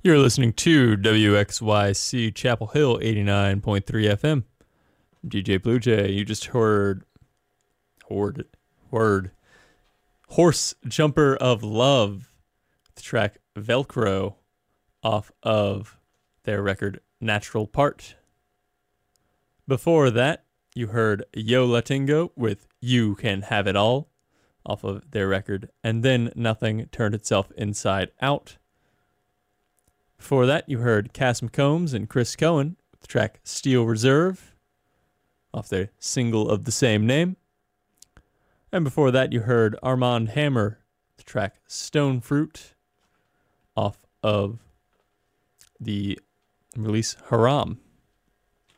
You're listening to WXYC Chapel Hill 89.3 FM. DJ Blue Jay, you just heard Horse Jumper of Love, the track Velcro off of their record Natural Part. Before that, you heard Yo Latingo with You Can Have It All off of their record And Then Nothing Turned Itself Inside Out. Before that, you heard Cass McCombs and Chris Cohen with the track Steel Reserve off their single of the same name. And before that, you heard Armand Hammer, the track Stone Fruit off of the release Haram.